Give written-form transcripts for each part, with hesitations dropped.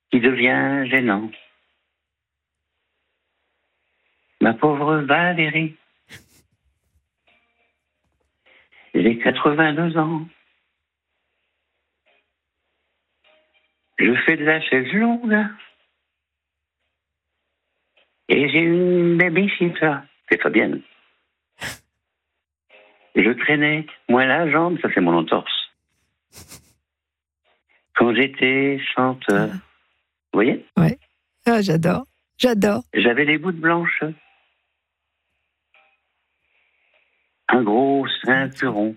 qui devient gênant. Ma pauvre Valérie, j'ai 82 ans. Je fais de la chaise longue. Et j'ai une babysitter, c'est Fabienne. Je traînais, moi, la jambe, ça c'est mon entorse. Quand j'étais chanteur. Vous voyez ? Ouais. Ah, j'adore. J'avais les bouts blanches. Un gros ceinturon.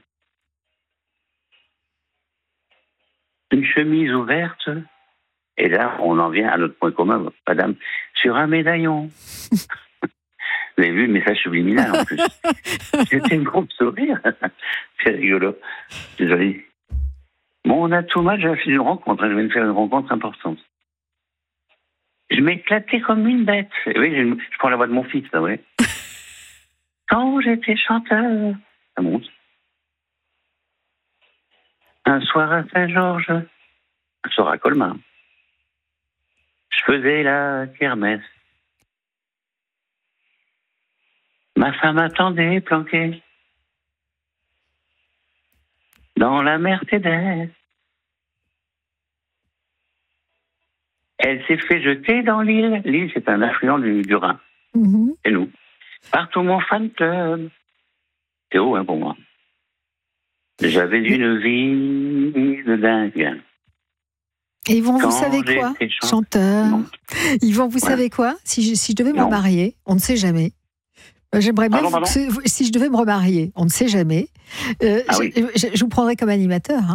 Une chemise ouverte. Et là, on en vient à notre point commun, madame, sur un médaillon. Vous avez vu le message subliminal en plus. C'était un gros sourire. C'est rigolo. Désolé. Bon, on a tout mal, j'ai fait une rencontre. Je viens de faire une rencontre importante. Je m'éclatais comme une bête. Oui, je prends la voix de mon fils, là, oui. Quand j'étais chanteur, ça monte. Un soir à Saint-Georges, un soir à Colmar, je faisais la kermesse. Ma femme attendait, planquée, dans la Mercedes. Elle s'est fait jeter dans l'île. L'île, c'est un affluent du Rhin. Mm-hmm. Et nous. Partout mon fan club. C'est haut, hein, pour moi. J'avais une vie de dingue. Et Yvon, vous savez quoi, chanteur? Yvon, vous savez quoi? Si je devais me remarier, on ne sait jamais. J'aimerais bien si je devais me remarier, on ne sait jamais. Je vous prendrais comme animateur. Hein.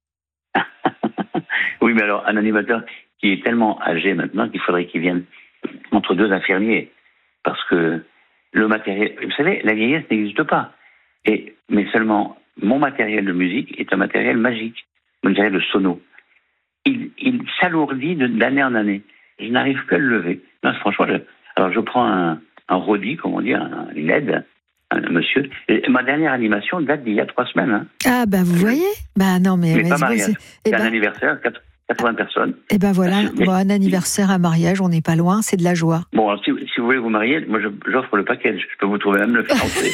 Oui, mais alors, un animateur qui est tellement âgé maintenant qu'il faudrait qu'il vienne entre deux infirmiers. Parce que le matériel... Vous savez, la vieillesse n'existe pas. Mais seulement, mon matériel de musique est un matériel magique. Mon matériel de sono. Il s'alourdit d'année en année. Je n'arrive que à le lever. Non, franchement, je prends un Rodi, comme on dit, une LED, un monsieur. Et ma dernière animation date d'il y a 3 semaines. Hein. Ah, ben vous voyez. Ben non, mais pas mariage. C'est un anniversaire, 80 personnes. Et ben voilà, un anniversaire, un mariage, on n'est pas loin, c'est de la joie. Bon, alors, si vous voulez vous marier, moi j'offre le package. Je peux vous trouver même le fiancé.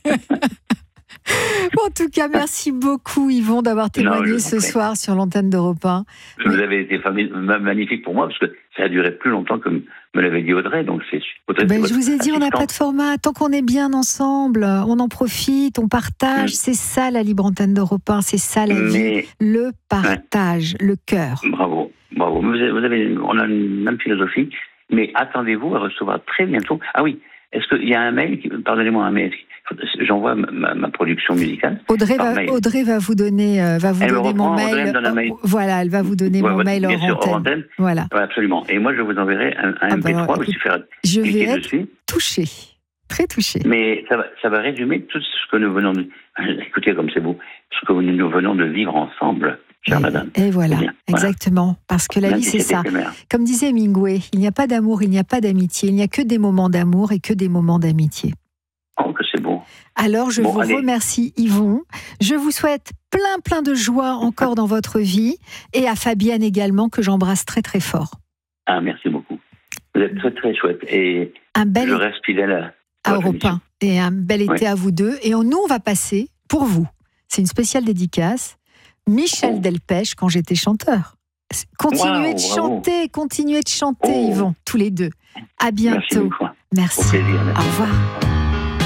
En tout cas, merci beaucoup Yvon d'avoir témoigné ce soir sur l'antenne d'Europe 1. Vous avez été magnifique pour moi parce que ça a duré plus longtemps que me l'avait dit Audrey. Donc Audrey, je vous ai dit, on n'a pas de format. Tant qu'on est bien ensemble, on en profite, on partage. C'est ça la libre antenne d'Europe 1, c'est ça la vie, le partage, le cœur. Bravo. On a une même philosophie, mais attendez-vous à recevoir très bientôt. Ah oui, est-ce qu'il y a un mail pardonnez-moi un mail. J'envoie ma production musicale. Audrey va vous donner, mon mail. Voilà, elle va vous donner mon mail hors antenne. Voilà. Ouais, absolument. Et moi, je vous enverrai un MP3. Je vais être touchée, très touchée. Mais ça va résumer tout ce que nous venons de... Écoutez, comme c'est beau. Ce que nous venons de vivre ensemble, chère madame. Et voilà, exactement. Parce que la vie, c'est ça. Comme disait Hemingway, il n'y a pas d'amour, il n'y a pas d'amitié. Il n'y a que des moments d'amour et que des moments d'amitié. Oh, que c'est beau. Alors, je vous remercie, Yvon. Je vous souhaite plein de joie encore dans votre vie. Et à Fabienne également, que j'embrasse très, très fort. Ah, merci beaucoup. Vous êtes très, très chouette. Et je reste fidèle à Europe 1. Et un bel été à vous deux. Et nous, on va passer, pour vous, c'est une spéciale dédicace, Michel Delpech, quand j'étais chanteur. Continuez de chanter, Yvon, tous les deux. À bientôt. Merci. Au plaisir, au revoir.